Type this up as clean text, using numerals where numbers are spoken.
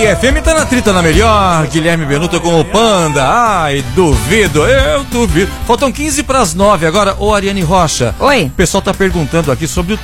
FM tá na trita na melhor. Guilherme Benuto com o Panda. Ai, duvido, eu duvido. Faltam 15 para as 9 agora. Ô, Ariane Rocha. Oi. O pessoal tá perguntando aqui sobre o